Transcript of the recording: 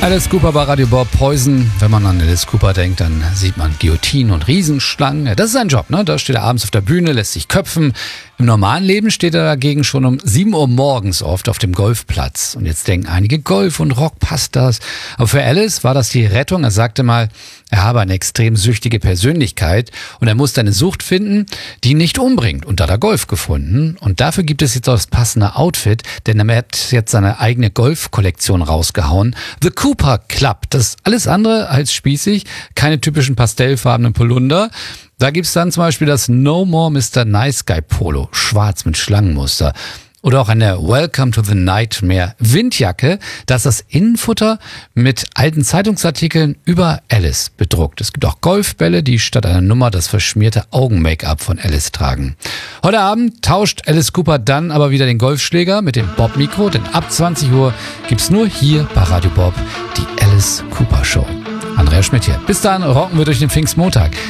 Alice Cooper bei Radio Bob. Poison. Wenn man an Alice Cooper denkt, dann sieht man Guillotinen und Riesenschlangen. Das ist sein Job, ne? Da steht er abends auf der Bühne, lässt sich köpfen. Im normalen Leben steht er dagegen schon um 7 Uhr morgens oft auf dem Golfplatz. Und jetzt denken einige, Golf und Rock, passt das? Aber für Alice war das die Rettung. Er sagte mal, er habe eine extrem süchtige Persönlichkeit und er musste eine Sucht finden, die ihn nicht umbringt. Und da hat er Golf gefunden. Und dafür gibt es jetzt auch das passende Outfit, denn er hat jetzt seine eigene Golfkollektion rausgehauen. The Cooper Club. Das ist alles andere als spießig. Keine typischen pastellfarbenen Polunder. Da gibt's dann zum Beispiel das No More Mr. Nice Guy Polo, schwarz mit Schlangenmuster. Oder auch eine Welcome to the Nightmare Windjacke. Da ist das Innenfutter mit alten Zeitungsartikeln über Alice bedruckt. Es gibt auch Golfbälle, die statt einer Nummer das verschmierte Augen-Make-up von Alice tragen. Heute Abend tauscht Alice Cooper dann aber wieder den Golfschläger mit dem Bob-Mikro, denn ab 20 Uhr gibt's nur hier bei Radio Bob die Alice Cooper Show. Andreas Schmidt hier. Bis dann rocken wir durch den Pfingstmontag.